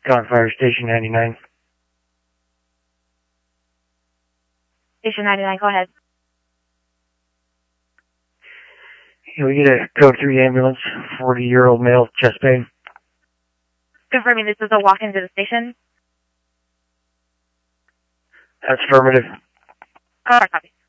Gone Fire Station 99. Station 99, go ahead. Can we get a code 3 ambulance, 40-year-old male, chest pain? Confirming this is a walk into the station. That's affirmative. Alright, copy.